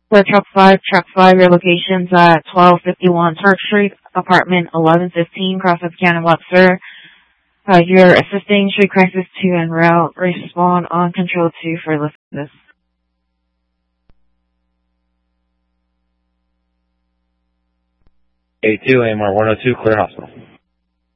For Truck 5, your location's at 1251 Turk Street, apartment 1115, Crawford County, Webster. You're assisting Street Crisis 2 en route. Respond on Control 2 for this. A2, AMR 102, clear hospital.